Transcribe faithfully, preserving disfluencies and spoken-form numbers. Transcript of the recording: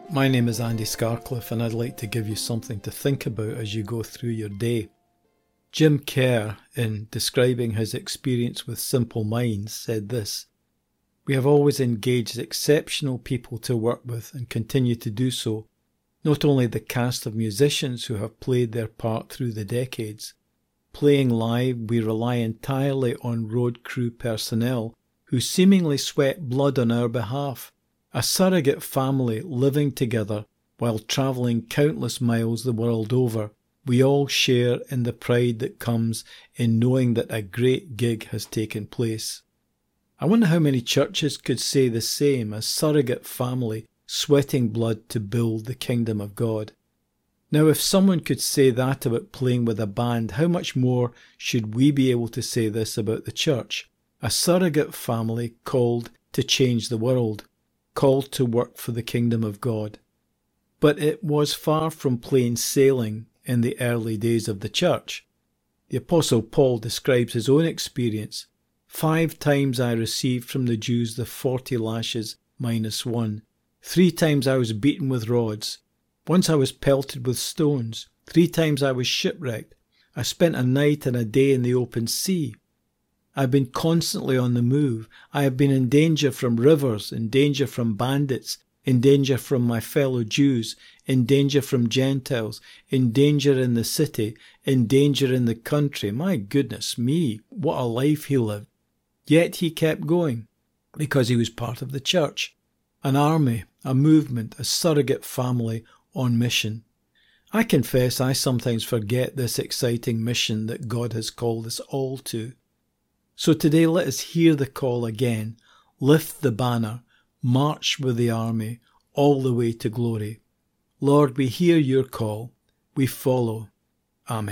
My name is Andy Scarcliffe, and I'd like to give you something to think about as you go through your day. Jim Kerr, in describing his experience with Simple Minds, said this: "We have always engaged exceptional people to work with and continue to do so, not only the cast of musicians who have played their part through the decades. Playing live, we rely entirely on road crew personnel who seemingly sweat blood on our behalf, a surrogate family living together while travelling countless miles the world over. We all share in the pride that comes in knowing that a great gig has taken place." I wonder how many churches could say the same, a surrogate family sweating blood to build the kingdom of God. Now, if someone could say that about playing with a band, how much more should we be able to say this about the church? A surrogate family called to change the world, called to work for the kingdom of God. But it was far from plain sailing in the early days of the church. The Apostle Paul describes his own experience. Five times I received from the Jews the forty lashes minus one. Three times I was beaten with rods. Once I was pelted with stones. Three times I was shipwrecked. I spent a night and a day in the open sea. I've been constantly on the move. I have been in danger from rivers, in danger from bandits, in danger from my fellow Jews, in danger from Gentiles, in danger in the city, in danger in the country. My goodness me, what a life he lived. Yet he kept going, because he was part of the church, an army, a movement, a surrogate family on mission. I confess I sometimes forget this exciting mission that God has called us all to. So today let us hear the call again, lift the banner, march with the army, all the way to glory. Lord, we hear your call, we follow. Amen.